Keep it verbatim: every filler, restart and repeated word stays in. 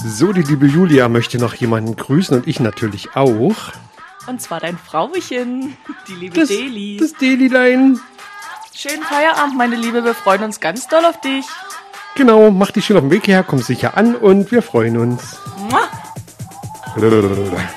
So, die liebe Julia möchte noch jemanden grüßen und ich natürlich auch. Und zwar dein Frauchen, die liebe Das, Deli. das Delilein. Schönen Feierabend, meine Liebe. Wir freuen uns ganz doll auf dich. Genau, mach dich schön auf den Weg her, komm sicher an und wir freuen uns. Mua.